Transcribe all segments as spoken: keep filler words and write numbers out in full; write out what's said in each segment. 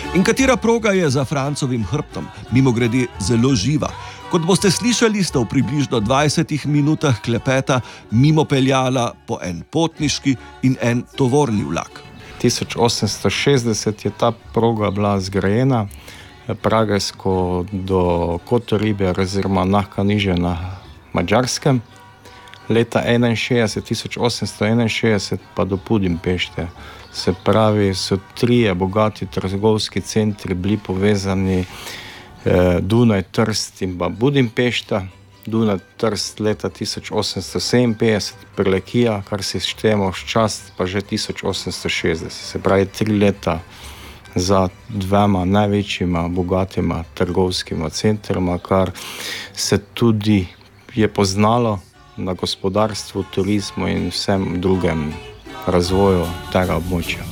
In katera proga je za Francovim hrbtom, mimogrede zelo živa. Kot boste slišali, sta v približno dvajsetih minutah klepeta mimo peljala po en potniški in en tovorni vlak. tisoč osemsto šestdeset je ta proga bila zgrajena, pragersko do Kotoribe oziroma Nahkaniže na Madžarskem, leta enainšestdeset, tisoč osemsto enainšestdeset pa do Budimpešte. Se pravi, so trije bogati trgovski centri bili povezani, eh, Dunaj, Trst in pa Budimpešta. Dunaj, Trst leta tisoč osemsto sedeminpetdeset, Prlekija, kar se štejemo v čast, pa že tisoč osemsto šestdeset. Se pravi, tri leta za dvema največjima bogatima trgovskima centroma, kar se tudi je poznalo na gospodarstvu, turizmu in vsem drugem razvoju tega območja.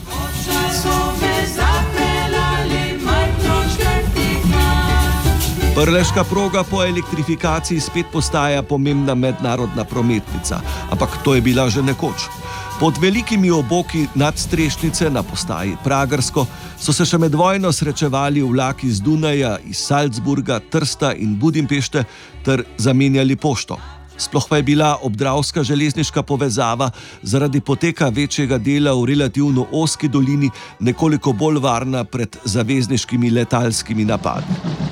Prleška proga po elektrifikaciji spet postaja pomembna mednarodna prometnica, ampak to je bila že nekoč. Pod velikimi oboki nadstrešnice na postaji Pragersko so se še med vojno srečevali vlaki iz Dunaja, iz Salzburga, Trsta in Budimpešte ter zamenjali pošto. Sploh pa je bila obdravska železniška povezava zaradi poteka večjega dela v relativno ozki dolini nekoliko bolj varna pred zavezniškimi letalskimi napadi.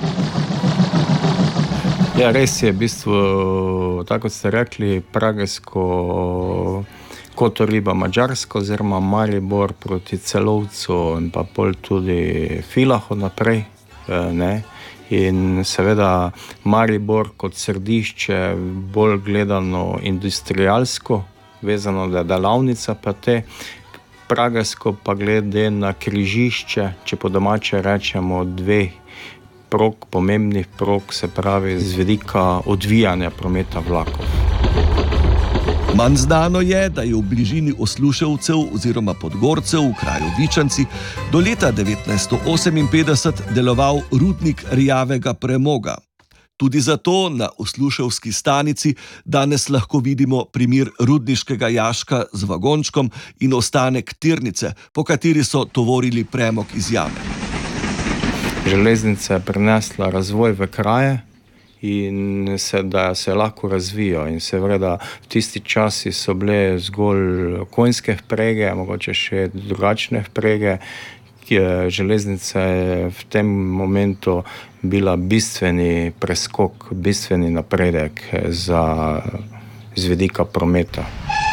Ja, res je, v bistvu, tako kot ste rekli, Pragersko, Kotoriba, Madžarsko oziroma Maribor proti Celovcu in pa pol tudi Vilahu naprej, ne. In seveda Maribor kot središče bolj gledano industrialsko, vezano da je delavnica pa te, Pragersko pa glede na križišče, če po domače rečemo dveh prog, pomembnih prog, se pravi z vidika odvijanja prometa vlakov. Manj znano je, da je v bližini Osluševcev oziroma Podgorcev v kraju Vičanci do leta devetnajststo oseminpetdeset deloval rudnik rjavega premoga. Tudi zato na osluševski stanici danes lahko vidimo primer rudniškega jaška z vagončkom in ostanek tirnice, po kateri so tovorili premog iz jame. Železnica je prinesla razvoj v kraje in se, da se lahko razvijo. In seveda v tisti časi so bile zgolj konjske vprege, mogoče še drugačne vprege. Železnica je v tem momentu bila bistveni preskok, bistveni napredek za z vidika prometa.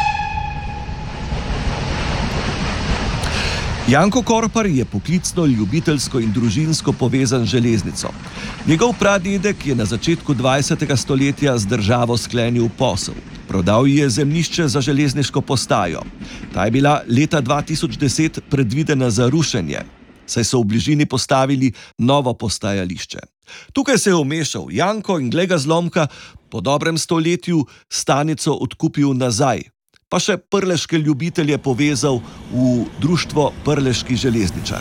Janko Korpar je poklicno, ljubiteljsko in družinsko povezan z železnico. Njegov pradedek je na začetku dvajsetega stoletja z državo sklenil posel. Prodal ji je zemljišče za železniško postajo. Ta je bila leta dva tisoč deset predvidena za rušenje, saj so v bližini postavili novo postajališče. Tukaj se je umešal Janko in glej ga zlomka, po dobrem stoletju stanico odkupil nazaj, pa še prleške ljubitelje povezal v društvo Prleški železničar.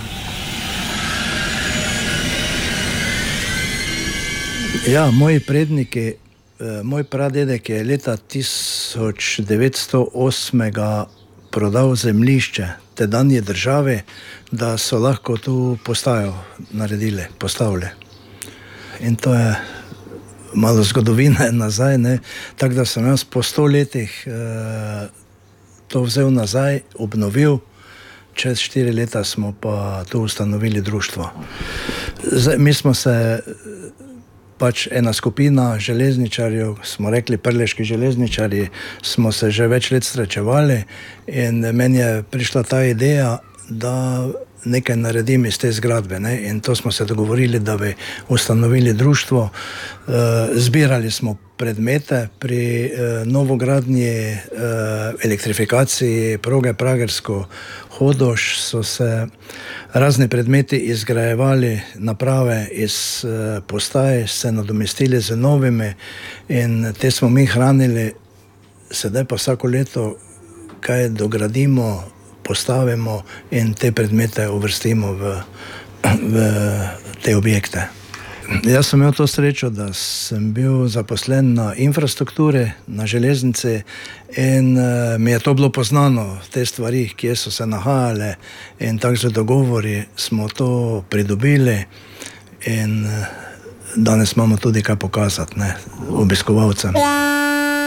Ja, moji predniki, moj pradedek je leta tisoč devetsto osem prodal zemljišče tedanje države, da so lahko tu postajo naredili, postavili. In to je malo zgodovine nazaj, ne, tako da sem jaz po sto letih eh, to vzel nazaj, obnovil, čez štiri leta smo pa tu ustanovili društvo. Zdaj, mi smo se pač ena skupina železničarjev, smo rekli Prleški železničarji, smo se že več let srečevali in meni je prišla ta ideja, da nekaj naredim iz te zgradbe, ne? In to smo se dogovorili, da bi ustanovili društvo. E, zbirali smo predmete pri e, novogradnji, e, elektrifikaciji proge Pragersko-Hodoš, so se razni predmeti izgrajevali, naprave iz e, postaj, se nadomestili z novimi in te smo mi hranili, sedaj pa vsako leto kaj dogradimo, postavimo in te predmete uvrstimo v, v te objekte. Jaz sem imel to srečo, da sem bil zaposlen na infrastrukturi, na železnici in uh, mi je to bilo poznano, te stvari, kje so se nahajale in tako z dogovori smo to pridobili in uh, danes imamo tudi kaj pokazati, ne, obiskovalcem.